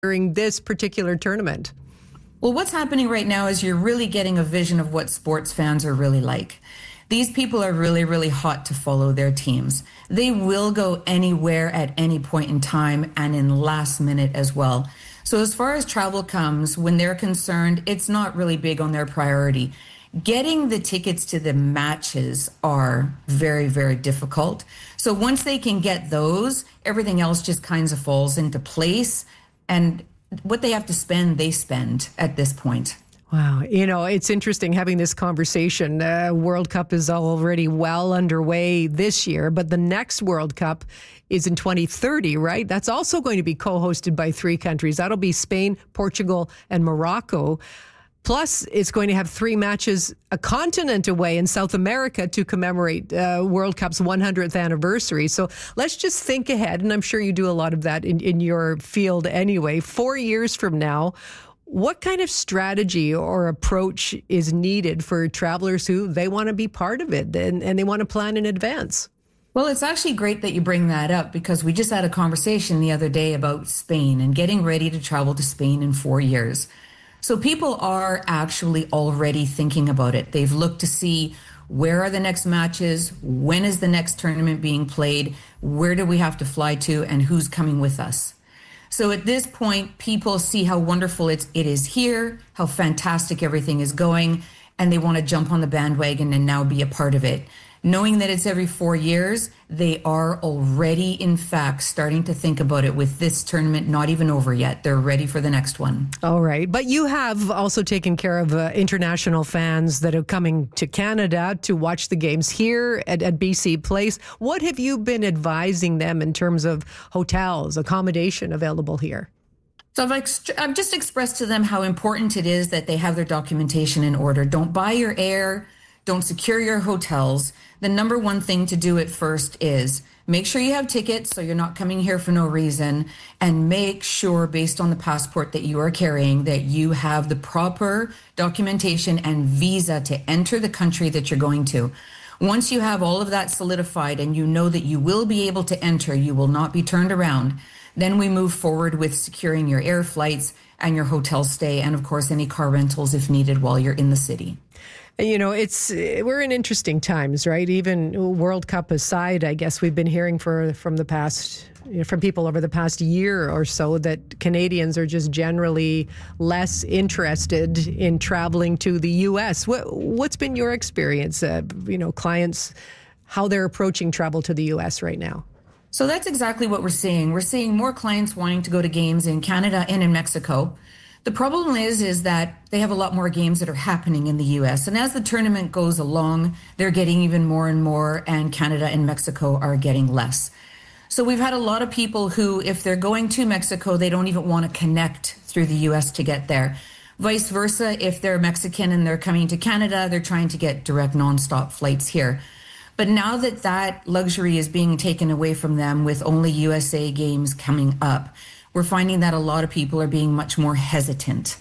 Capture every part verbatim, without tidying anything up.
during this particular tournament? Well, what's happening right now is you're really getting a vision of what sports fans are really like. These people are really, really hot to follow their teams. They will go anywhere at any point in time and in last minute as well. So as far as travel comes, when they're concerned, it's not really big on their priority. Getting the tickets to the matches are very, very difficult. So once they can get those, everything else just kind of falls into place. And what they have to spend, they spend at this point. Wow. You know, it's interesting having this conversation. Uh, World Cup is already well underway this year, but the next World Cup is in twenty thirty, right? That's also going to be co-hosted by three countries. That'll be Spain, Portugal, and Morocco. Plus, it's going to have three matches a continent away in South America to commemorate uh, World Cup's one hundredth anniversary. So let's just think ahead, and I'm sure you do a lot of that in, in your field anyway. Four years from now, what kind of strategy or approach is needed for travelers who they want to be part of it and, and they want to plan in advance? Well, it's actually great that you bring that up because we just had a conversation the other day about Spain and getting ready to travel to Spain in four years. So people are actually already thinking about it. They've looked to see where are the next matches, when is the next tournament being played, where do we have to fly to, and who's coming with us. So at this point, people see how wonderful it's, it is here, how fantastic everything is going, and they want to jump on the bandwagon and now be a part of it. Knowing that it's every four years, they are already, in fact, starting to think about it with this tournament not even over yet. They're ready for the next one. All right. But you have also taken care of uh, international fans that are coming to Canada to watch the games here at, at B C Place. What have you been advising them in terms of hotels, accommodation available here? So I've, ex- I've just expressed to them how important it is that they have their documentation in order. Don't buy your air. Don't secure your hotels. The number one thing to do at first is make sure you have tickets so you're not coming here for no reason, and make sure based on the passport that you are carrying that you have the proper documentation and visa to enter the country that you're going to. Once you have all of that solidified and you know that you will be able to enter, you will not be turned around, then we move forward with securing your air flights and your hotel stay and, of course, any car rentals if needed while you're in the city. You know, it's we're in interesting times, right? Even World Cup aside, I guess we've been hearing for from the past, you know, from people over the past year or so that Canadians are just generally less interested in traveling to the U S. What, what's been your experience, uh, you know, clients, how they're approaching travel to the U S right now? So that's exactly what we're seeing. We're seeing more clients wanting to go to games in Canada and in Mexico. The problem is, is that they have a lot more games that are happening in the U S. And as the tournament goes along, they're getting even more and more, and Canada and Mexico are getting less. So we've had a lot of people who, if they're going to Mexico, they don't even want to connect through the U S to get there. Vice versa, if they're Mexican and they're coming to Canada, they're trying to get direct nonstop flights here. But now that that luxury is being taken away from them with only U S A games coming up, we're finding that a lot of people are being much more hesitant.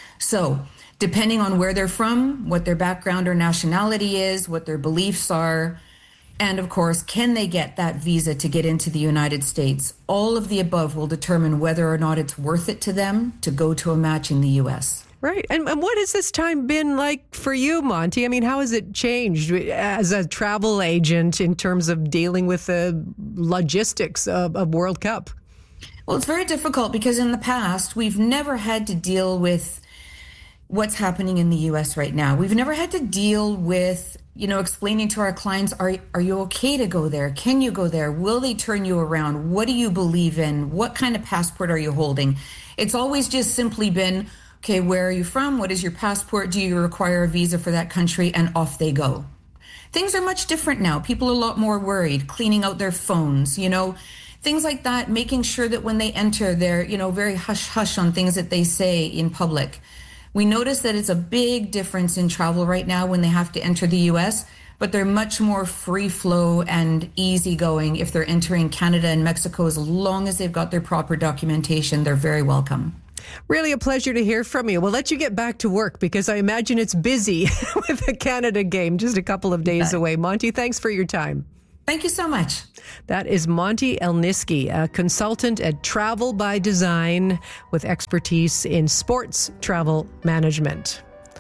So depending on where they're from, what their background or nationality is, what their beliefs are, and of course, can they get that visa to get into the United States? All of the above will determine whether or not it's worth it to them to go to a match in the U S. Right. And, and what has this time been like for you, Monty? I mean, how has it changed as a travel agent in terms of dealing with the logistics of, of World Cup? Well, it's very difficult because in the past, we've never had to deal with what's happening in the U S right now. We've never had to deal with, you know, explaining to our clients, are, are you okay to go there? Can you go there? Will they turn you around? What do you believe in? What kind of passport are you holding? It's always just simply been, okay, where are you from? What is your passport? Do you require a visa for that country? And off they go. Things are much different now. People are a lot more worried, cleaning out their phones, you know, things like that, making sure that when they enter, they're, you know, very hush-hush on things that they say in public. We notice that it's a big difference in travel right now when they have to enter the U S, but they're much more free flow and easygoing if they're entering Canada and Mexico. As long as they've got their proper documentation, they're very welcome. Really a pleasure to hear from you. We'll let you get back to work because I imagine it's busy with the Canada game just a couple of days away. Monty, thanks for your time. Thank you so much. That is Monty Elniski, a consultant at Travel by Design with expertise in sports travel management.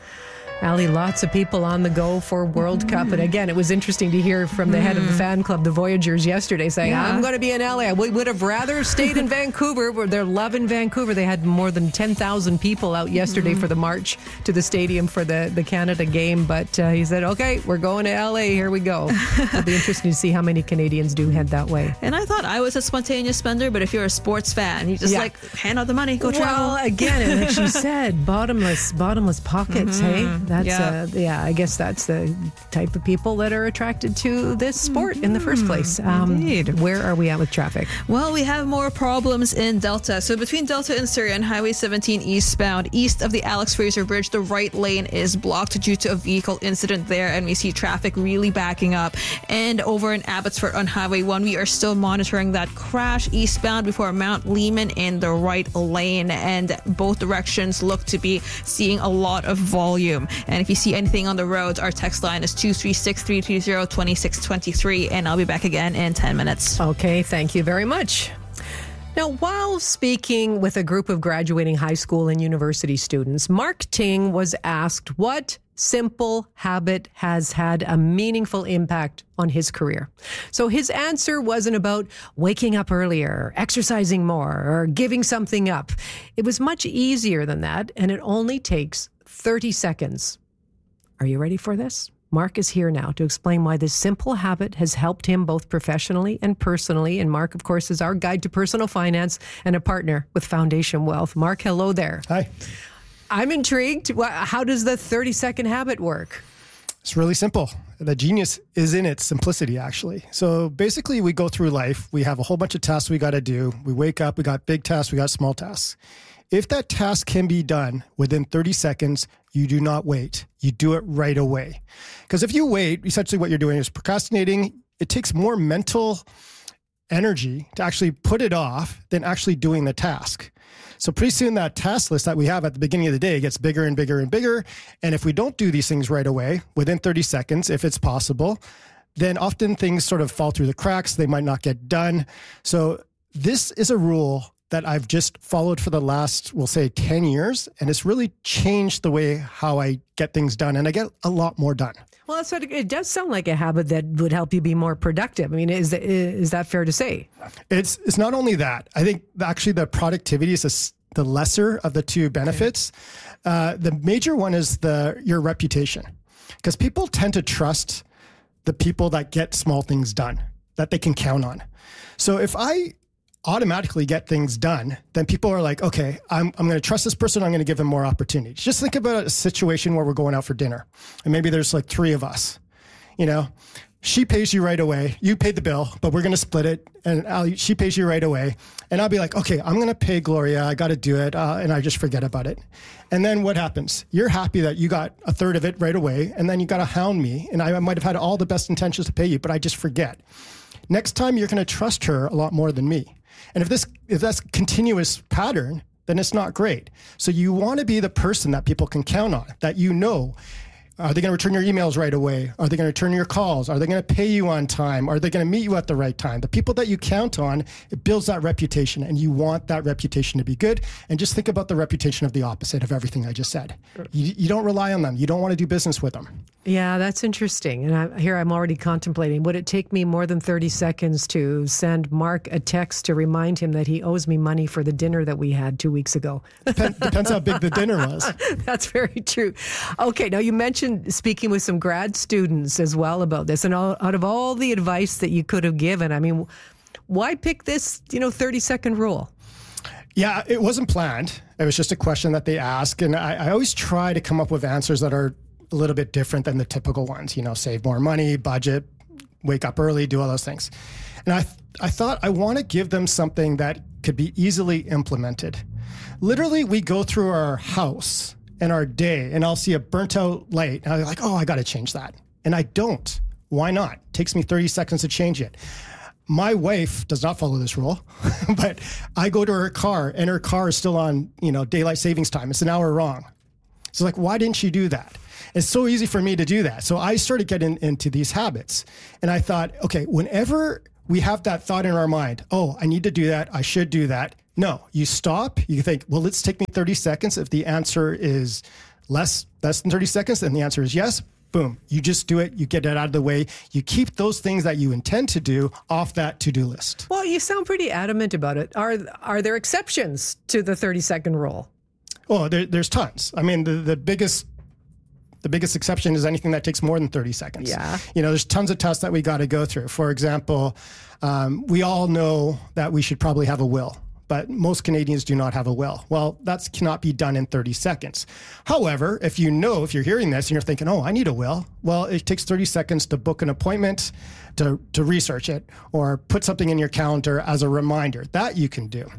Ali, lots of people on the go for World mm-hmm. Cup. And again, it was interesting to hear from the mm. head of the fan club, the Voyagers, yesterday saying, yeah. I'm going to be in L A. I would have rather stayed in Vancouver, where they're loving Vancouver. They had more than ten thousand people out yesterday mm-hmm. for the march to the stadium for the, the Canada game. But uh, he said, okay, we're going to L A. Here we go. It'll be interesting to see how many Canadians do head that way. And I thought I was a spontaneous spender, but if you're a sports fan, you just yeah. like hand out the money, go travel. Well, again, like she said, bottomless, bottomless pockets, mm-hmm. hey? That's yeah. Uh, yeah, I guess that's the type of people that are attracted to this sport mm-hmm. in the first place. Um, Indeed. Where are we at with traffic? Well, we have more problems in Delta. So between Delta and Surrey on Highway seventeen eastbound, east of the Alex Fraser Bridge, the right lane is blocked due to a vehicle incident there, and we see traffic really backing up. And over in Abbotsford on Highway one, we are still monitoring that crash eastbound before Mount Lehman in the right lane, and both directions look to be seeing a lot of volume. And if you see anything on the roads, our text line is two three six, three three zero, two six two three, and I'll be back again in ten minutes. Okay, thank you very much. Now, while speaking with a group of graduating high school and university students, Mark Ting was asked what simple habit has had a meaningful impact on his career. So his answer wasn't about waking up earlier, exercising more, or giving something up. It was much easier than that, and it only takes thirty seconds. Are you ready for this? Mark is here now to explain why this simple habit has helped him both professionally and personally. And Mark, of course, is our guide to personal finance and a partner with Foundation Wealth. Mark, hello there. Hi. I'm intrigued. How does the thirty-second habit work? It's really simple. The genius is in its simplicity, actually. So basically, we go through life. We have a whole bunch of tasks we got to do. We wake up, we got big tasks, we got small tasks. If that task can be done within thirty seconds, you do not wait. You do it right away. Because if you wait, essentially what you're doing is procrastinating. It takes more mental energy to actually put it off than actually doing the task. So pretty soon that task list that we have at the beginning of the day gets bigger and bigger and bigger. And if we don't do these things right away, within thirty seconds, if it's possible, then often things sort of fall through the cracks. They might not get done. So this is a rule that I've just followed for the last, we'll say, ten years. And it's really changed the way how I get things done. And I get a lot more done. Well, that's what it, it does sound like a habit that would help you be more productive. I mean, is that, is that fair to say? It's it's not only that. I think actually the productivity is a, the lesser of the two benefits. Okay. Uh, the major one is the your reputation. Because people tend to trust the people that get small things done, that they can count on. So if I automatically get things done, then people are like, okay, I'm I'm going to trust this person. I'm going to give them more opportunities. Just think about a situation where we're going out for dinner and maybe there's like three of us, you know, she pays you right away. You paid the bill, but we're going to split it. And I'll, she pays you right away. And I'll be like, okay, I'm going to pay Gloria. I got to do it. Uh, and I just forget about it. And then what happens? You're happy that you got a third of it right away. And then you got to hound me. And I might have had all the best intentions to pay you, but I just forget. Next time you're going to trust her a lot more than me. And if this if that's a continuous pattern, then it's not great. So you want to be the person that people can count on, that you know. Are they going to return your emails right away? Are they going to return your calls? Are they going to pay you on time? Are they going to meet you at the right time? The people that you count on, it builds that reputation, and you want that reputation to be good. And just think about the reputation of the opposite of everything I just said. You, you don't rely on them. You don't want to do business with them. Yeah, that's interesting. And I, here I'm already contemplating, would it take me more than thirty seconds to send Mark a text to remind him that he owes me money for the dinner that we had two weeks ago? Depends, depends how big the dinner was. That's very true. Okay, now you mentioned speaking with some grad students as well about this. And all, out of all the advice that you could have given, I mean, why pick this, you know, thirty second rule? Yeah, it wasn't planned. It was just a question that they ask. And I, I always try to come up with answers that are a little bit different than the typical ones, you know, save more money, budget, wake up early, do all those things. And I, th- I thought I want to give them something that could be easily implemented. Literally, we go through our house and our day and I'll see a burnt out light. And I'm like, oh, I got to change that. And I don't. Why not? It takes me thirty seconds to change it. My wife does not follow this rule, but I go to her car and her car is still on, you know, daylight savings time. It's an hour wrong. So like, why didn't she do that? It's so easy for me to do that. So I started getting into these habits. And I thought, okay, whenever we have that thought in our mind, oh, I need to do that, I should do that. No, you stop, you think, well, let's take me thirty seconds. If the answer is less, less than thirty seconds, then the answer is yes. Boom, you just do it, you get it out of the way. You keep those things that you intend to do off that to-do list. Well, you sound pretty adamant about it. Are are there exceptions to the thirty-second rule? Oh, there, there's tons. I mean, the, the biggest the biggest exception is anything that takes more than thirty seconds. Yeah. You know, there's tons of tests that we got to go through. For example, um, we all know that we should probably have a will, but most Canadians do not have a will. Well, that cannot be done in thirty seconds. However, if you know, if you're hearing this and you're thinking, oh, I need a will, well, it takes thirty seconds to book an appointment, to, to research it, or put something in your calendar as a reminder. That you can do.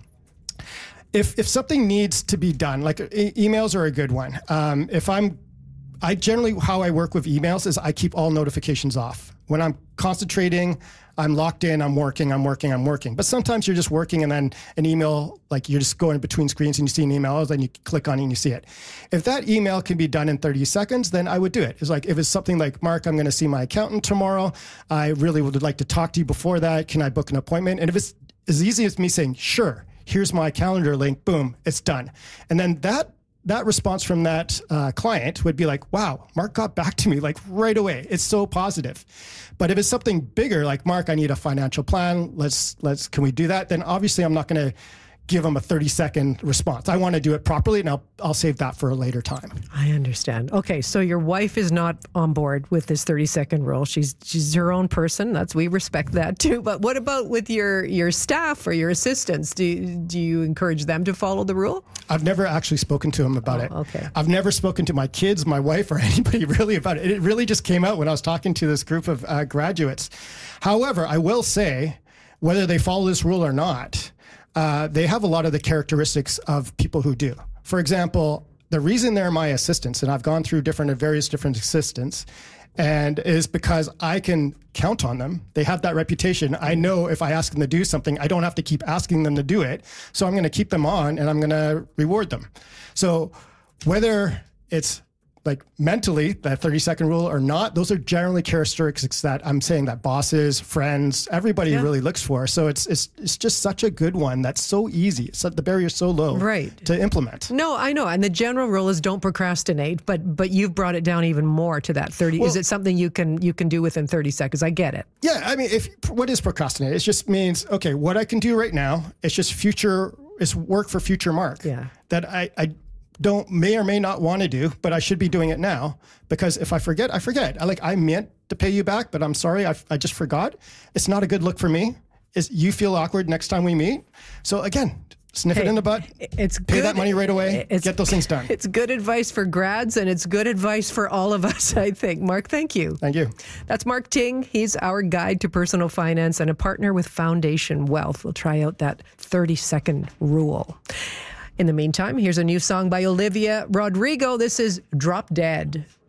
If if something needs to be done, like e- emails are a good one. Um, if I'm, I generally, how I work with emails is I keep all notifications off. When I'm concentrating, I'm locked in, I'm working, I'm working, I'm working. But sometimes you're just working and then an email, like you're just going between screens and you see an email, then you click on it and you see it. If that email can be done in thirty seconds, then I would do it. It's like, if it's something like, Mark, I'm going to see my accountant tomorrow. I really would like to talk to you before that. Can I book an appointment? And if it's as easy as me saying, sure, here's my calendar link, boom, it's done. And then that that response from that uh, client would be like, wow, Mark got back to me like right away. It's so positive. But if it's something bigger, like, Mark, I need a financial plan. Let's, let's, can we do that? Then obviously I'm not going to give them a thirty second response. I want to do it properly, and I'll, I'll save that for a later time. I understand. Okay, so your wife is not on board with this thirty second rule. She's she's her own person. That's, we respect that too. But what about with your, your staff or your assistants? Do, do you encourage them to follow the rule? I've never actually spoken to them about oh, it. Okay. I've never spoken to my kids, my wife, or anybody really about it. It really just came out when I was talking to this group of uh, graduates. However, I will say, whether they follow this rule or not, Uh, they have a lot of the characteristics of people who do. For example, the reason they're my assistants, and I've gone through different, various different assistants, and is because I can count on them. They have that reputation. I know if I ask them to do something, I don't have to keep asking them to do it. So I'm going to keep them on, and I'm going to reward them. So whether it's like mentally, that thirty second rule or not, those are generally characteristics that I'm saying that bosses, friends, everybody yeah. really looks for. So it's it's it's just such a good one that's so easy. It's the barrier's so low right. to implement. No, I know. And the general rule is don't procrastinate, but but you've brought it down even more to that thirty. Well, is it something you can you can do within thirty seconds? I get it. Yeah, I mean, if what is procrastinate? It just means, okay, what I can do right now, it's just future, it's work for future Mark. Yeah. That I, I don't may or may not want to do, but I should be doing it now, because if I forget, I forget. I like I meant to pay you back, but I'm sorry, I, I just forgot. It's not a good look for me. Is you feel awkward next time we meet. So again, sniff hey, it in the butt. It's pay good, that money right away. It's, get those things done. It's good advice for grads, and it's good advice for all of us, I think. Mark, thank you. Thank you. That's Mark Ting. He's our guide to personal finance and a partner with Foundation Wealth. We'll try out that thirty second rule. In the meantime, here's a new song by Olivia Rodrigo. This is Drop Dead.